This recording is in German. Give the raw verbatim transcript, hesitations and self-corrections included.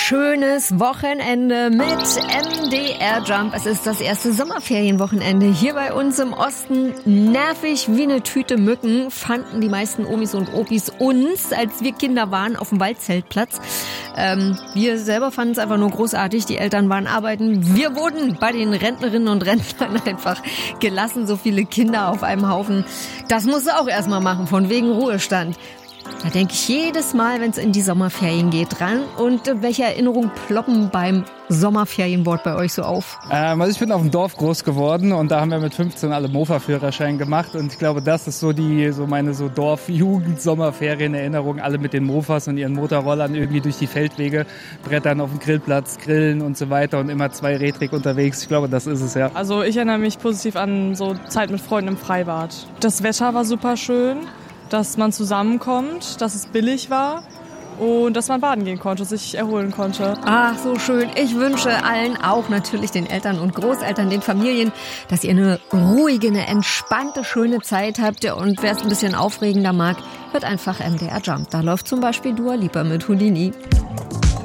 schönes Wochenende mit M D R Jump. Es ist das erste Sommerferienwochenende hier bei uns im Osten. Nervig wie eine Tüte Mücken fanden die meisten Omis und Opis uns, als wir Kinder waren, auf dem Waldzeltplatz. Ähm, wir selber fanden es einfach nur großartig. Die Eltern waren arbeiten. Wir wurden bei den Rentnerinnen und Rentnern einfach gelassen. So viele Kinder auf einem Haufen. Das musst du auch erstmal machen, von wegen Ruhestand. Da denke ich jedes Mal, wenn es in die Sommerferien geht, dran. Und welche Erinnerungen ploppen beim Sommerferienwort bei euch so auf? Ähm, also ich bin auf dem Dorf groß geworden und da haben wir mit fünfzehn alle Mofa-Führerschein gemacht. Und ich glaube, das ist so die, so meine so Dorf-Jugend-Sommerferien-Erinnerungen. Alle mit den Mofas und ihren Motorrollern irgendwie durch die Feldwege brettern, auf dem Grillplatz grillen und so weiter und immer zweirädrig unterwegs. Ich glaube, das ist es, ja. Also ich erinnere mich positiv an so Zeit mit Freunden im Freibad. Das Wetter war super schön, dass man zusammenkommt, dass es billig war und dass man baden gehen konnte, sich erholen konnte. Ach, so schön. Ich wünsche allen, auch natürlich den Eltern und Großeltern, den Familien, dass ihr eine ruhige, eine entspannte, schöne Zeit habt. Und wer es ein bisschen aufregender mag, hört einfach M D R Jump. Da läuft zum Beispiel Dua Lipa mit Houdini.